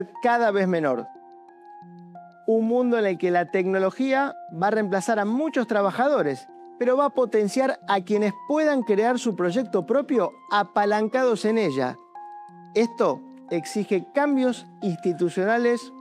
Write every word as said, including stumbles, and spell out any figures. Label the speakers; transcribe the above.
Speaker 1: cada vez menor. Un mundo en el que la tecnología va a reemplazar a muchos trabajadores, pero va a potenciar a quienes puedan crear su proyecto propio apalancados en ella. Esto exige cambios institucionales